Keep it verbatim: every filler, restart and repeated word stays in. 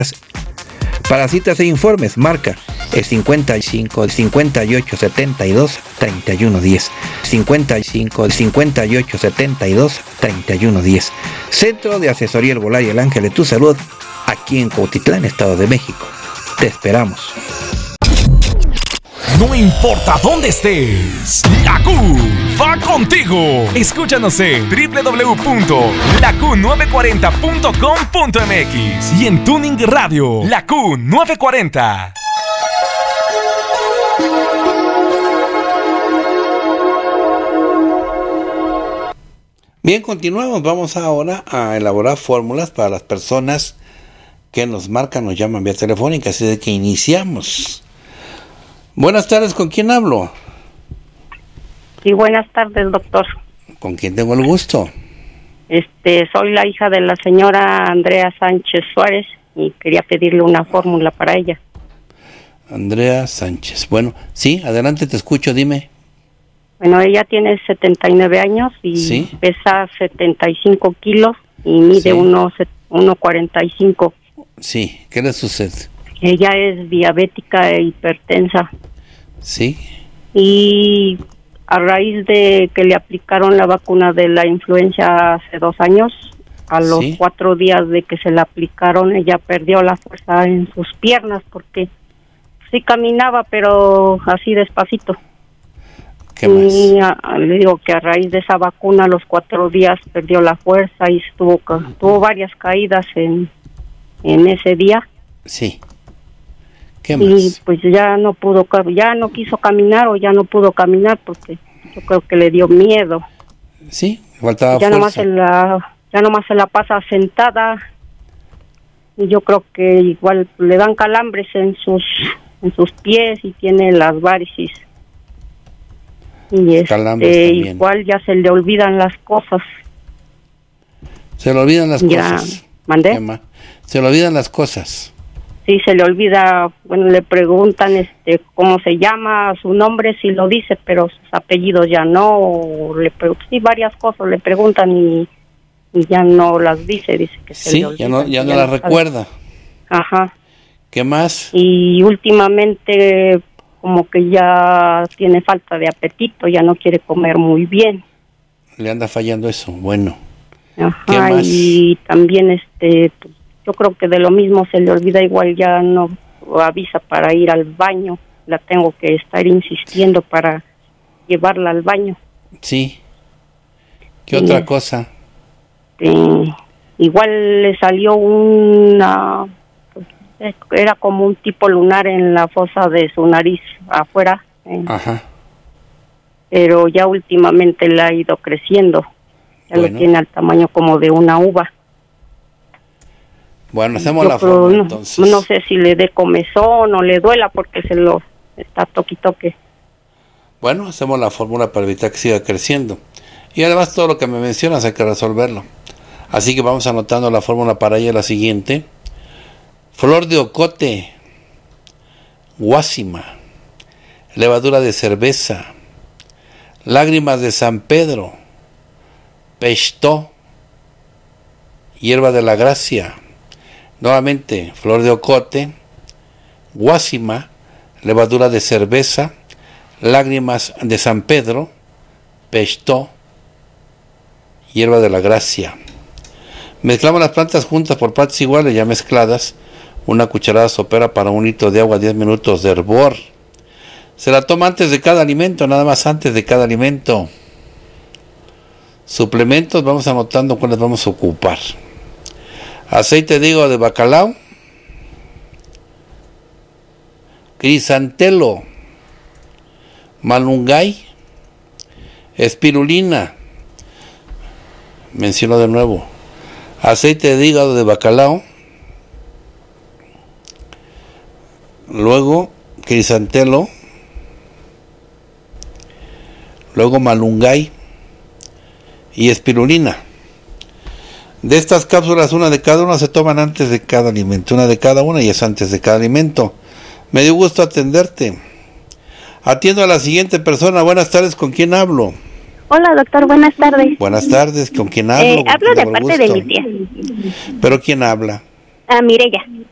Para citas e informes, marca el cincuenta y cinco, cincuenta y ocho, setenta y dos, treinta y uno diez. cincuenta y cinco, cincuenta y ocho, setenta y dos, treinta y uno diez. Centro de Asesoría Herbolaria El Ángel de tu Salud, aquí en Cuautitlán, Estado de México. Te esperamos. No importa dónde estés, la Q va contigo. Escúchanos en doble u doble u doble u punto la q nueve cuarenta punto com punto m x y en Tuning Radio, la Q nueve cuarenta. Bien, continuamos. Vamos ahora a elaborar fórmulas para las personas que nos marcan, nos llaman vía telefónica, así de que iniciamos. Buenas tardes, ¿con quién hablo? Sí, buenas tardes, doctor. ¿Con quién tengo el gusto? Este, soy la hija de la señora Andrea Sánchez Suárez y quería pedirle una fórmula para ella. Andrea Sánchez. Bueno, sí, adelante, te escucho, dime. Bueno, ella tiene setenta y nueve años y ¿sí? Pesa setenta y cinco kilos y mide ¿sí? uno cuarenta y cinco. Sí, ¿qué le sucede? Ella es diabética e hipertensa. Sí. Y a raíz de que le aplicaron la vacuna de la influenza hace dos años, a los ¿sí? cuatro días de que se la aplicaron, ella perdió la fuerza en sus piernas porque sí caminaba, pero así despacito. ¿Qué más? Y a, le digo que a raíz de esa vacuna, a los cuatro días perdió la fuerza y estuvo, tuvo varias caídas en, en ese día. Sí. ¿Qué más? Y pues ya no pudo, ya no quiso caminar o ya no pudo caminar porque yo creo que le dio miedo. Sí, faltaba ya fuerza. Nomás se la, ya nomás se la pasa sentada y yo creo que igual le dan calambres en sus en sus pies y tiene las varices. Y este, igual ya se le olvidan las cosas. Se le olvidan las ya, cosas. ¿Mandé? Se le olvidan las cosas. Sí, se le olvida, bueno, le preguntan este cómo se llama, su nombre sí lo dice, pero sus apellidos ya no, o le sí, varias cosas le preguntan y, y ya no las dice, dice que se sí, le olvida. ya no, ya no las recuerda. Ajá. ¿Qué más? Y últimamente como que ya tiene falta de apetito, ya no quiere comer muy bien. Le anda fallando eso, bueno. Ajá, ¿qué más? Y también este... yo creo que de lo mismo se le olvida, igual ya no avisa para ir al baño. La tengo que estar insistiendo para llevarla al baño. Sí. ¿Qué y otra es, cosa? Eh, igual le salió una... era como un tipo lunar en la fosa de su nariz afuera. Eh, Ajá. Pero ya últimamente le ha ido creciendo. Ya bueno. Lo tiene al tamaño como de una uva. Bueno, hacemos Yo la creo, fórmula no, entonces. No sé si le dé comezón o le duela porque se lo está toque toque. Bueno, hacemos la fórmula para evitar que siga creciendo. Y además todo lo que me mencionas hay que resolverlo. Así que vamos anotando la fórmula para ella, la siguiente. Flor de ocote, guásima, levadura de cerveza, lágrimas de San Pedro, pechtó, hierba de la gracia. Nuevamente, flor de ocote, guásima, levadura de cerveza, lágrimas de San Pedro, pechtó, hierba de la gracia. Mezclamos las plantas juntas por partes iguales, ya mezcladas. Una cucharada sopera para un litro de agua, diez minutos de hervor. Se la toma antes de cada alimento, nada más antes de cada alimento. Suplementos, vamos anotando cuáles vamos a ocupar. Aceite de hígado de bacalao, crisantelo, malungay, espirulina. Menciono de nuevo. Aceite de hígado de bacalao, luego crisantelo, luego malungay y espirulina. De estas cápsulas, una de cada una se toman antes de cada alimento, una de cada una y es antes de cada alimento. Me dio gusto atenderte. Atiendo a la siguiente persona. Buenas tardes, ¿con quién hablo? Hola, doctor, buenas tardes. Buenas tardes, ¿con quién hablo? Eh, ¿Con hablo quién de parte gusto? de mi tía. ¿Pero quién habla? Ah, Mireya.